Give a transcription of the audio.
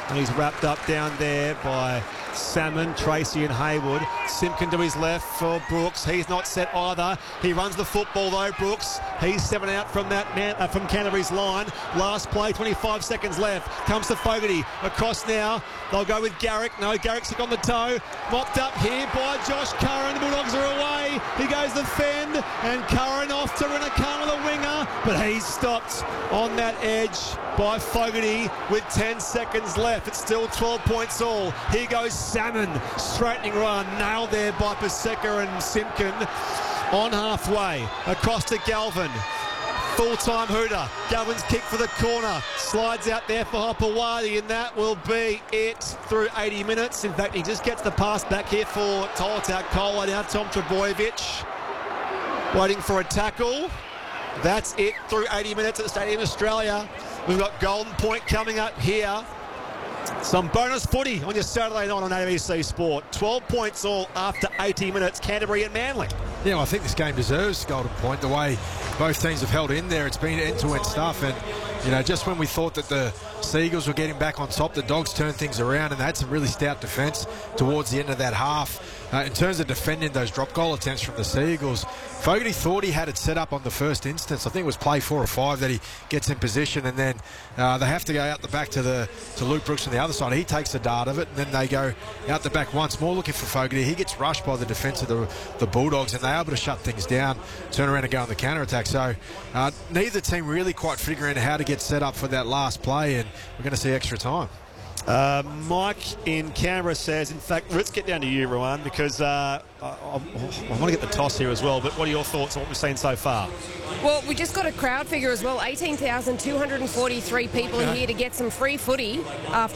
And he's wrapped up down there by Salmon, Tracy and Haywood. Simpkin to his left for Brooks. He's not set either. He runs the football though, Brooks. He's 7 out from that man, from Canterbury's line. Last play, 25 seconds left. Comes to Fogarty. Across now. They'll go with Garrick. No, Garrick's on the toe. Mopped up here by Josh Curran. The Bulldogs are away. He goes the fend. And Curran off to Rinakana, the winger. But he's stopped on that edge by Fogarty with 10 seconds left. It's still 12 points all. Here goes Salmon. Straightening run. Nailed there by Paseka and Simpkin. On halfway. Across to Galvin. Full-time hooter. Galvin's kick for the corner. Slides out there for Hopewadi, and that will be it through 80 minutes. In fact, he just gets the pass back here for Tolatak Kola. Now Tom Trbojevic waiting for a tackle. That's it through 80 minutes at the Stadium Australia. We've got Golden Point coming up here. Some bonus footy on your Saturday night on ABC Sport. 12 points all after 80 minutes, Canterbury and Manly. Yeah, well, I think this game deserves Golden Point. The way both teams have held in there, it's been end-to-end stuff. And, you know, just when we thought that the Seagulls were getting back on top, the Dogs turned things around and they had some really stout defence towards the end of that half. In terms of defending those drop goal attempts from the Seagulls, Fogarty thought he had it set up on the first instance. I think it was play 4 or 5 that he gets in position, and then they have to go out the back to Luke Brooks on the other side. He takes a dart of it, and then they go out the back once more looking for Fogarty. He gets rushed by the defence of the Bulldogs, and they're able to shut things down, turn around and go on the counter-attack. So neither team really quite figuring out how to get set up for that last play, and we're going to see extra time. Mike in Canberra says, in fact, let's get down to you, Ruan, because I want to get the toss here as well, but what are your thoughts on what we've seen so far? Well, we just got a crowd figure as well. 18,243 people here to get some free footy after